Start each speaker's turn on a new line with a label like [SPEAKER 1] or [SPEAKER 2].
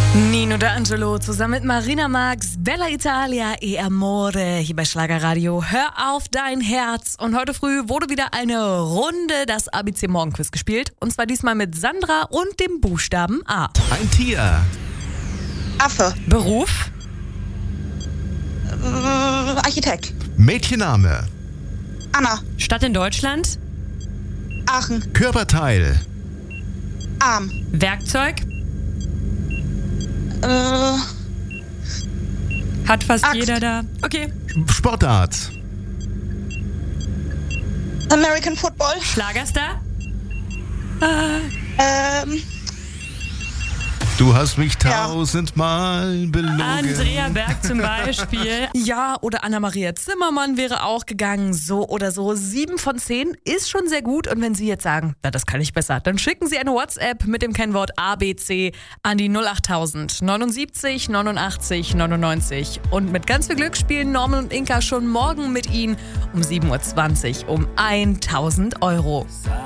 [SPEAKER 1] Nino D'Angelo zusammen mit Marina Marx, Bella Italia e Amore hier bei Schlagerradio. Hör auf dein Herz. Und heute früh wurde wieder eine Runde das ABC Morgenquiz gespielt. Und zwar diesmal mit Sandra und dem Buchstaben A.
[SPEAKER 2] Ein Tier.
[SPEAKER 3] Affe.
[SPEAKER 1] Beruf?
[SPEAKER 3] Architekt.
[SPEAKER 2] Mädchenname.
[SPEAKER 3] Anna.
[SPEAKER 1] Stadt in Deutschland?
[SPEAKER 3] Aachen.
[SPEAKER 2] Körperteil.
[SPEAKER 3] Arm.
[SPEAKER 1] Werkzeug? Hat fast
[SPEAKER 3] Axt.
[SPEAKER 1] jeder da. Okay.
[SPEAKER 2] Sportart.
[SPEAKER 3] American Football.
[SPEAKER 1] Schlagerstar?
[SPEAKER 2] Du hast mich
[SPEAKER 3] Ja.
[SPEAKER 2] 1000-mal belogen.
[SPEAKER 1] Andrea Berg zum Beispiel. Ja, oder Anna-Maria Zimmermann wäre auch gegangen. So oder so. 7 von 10 ist schon sehr gut. Und wenn Sie jetzt sagen, na, das kann ich besser, dann schicken Sie eine WhatsApp mit dem Kennwort ABC an die 08000 79 89 99. Und mit ganz viel Glück spielen Norman und Inka schon morgen mit Ihnen um 7.20 Uhr um 1000 Euro.